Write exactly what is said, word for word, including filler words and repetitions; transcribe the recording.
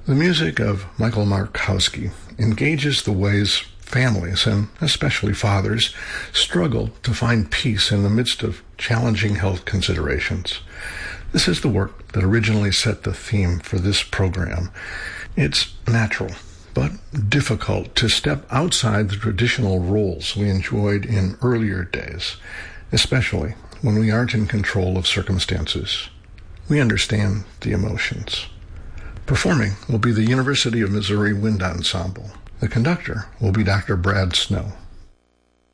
The music of Michael Markowski engages the ways families, and especially fathers, struggle to find peace in the midst of challenging health considerations. This is the work that originally set the theme for this program. It's natural, but difficult to step outside the traditional roles we enjoyed in earlier days, especially when we aren't in control of circumstances. We understand the emotions. Performing will be the University of Missouri Wind Ensemble. The conductor will be Doctor Brad Snow.